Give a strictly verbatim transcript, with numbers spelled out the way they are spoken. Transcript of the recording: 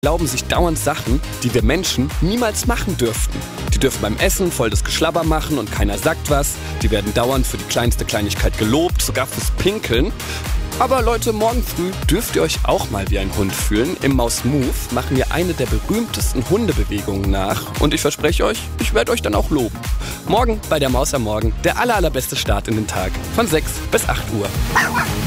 erlauben sich dauernd Sachen, die wir Menschen niemals machen dürften. Die dürfen beim Essen voll das Geschlabber machen und keiner sagt was. Die werden dauernd für die kleinste Kleinigkeit gelobt, sogar fürs Pinkeln. Aber Leute, morgen früh dürft ihr euch auch mal wie ein Hund fühlen. Im Maus Move machen wir eine der berühmtesten Hundebewegungen nach. Und ich verspreche euch, ich werde euch dann auch loben. Morgen bei der Maus am Morgen, der aller, allerbeste Start in den Tag. Von sechs bis acht Uhr.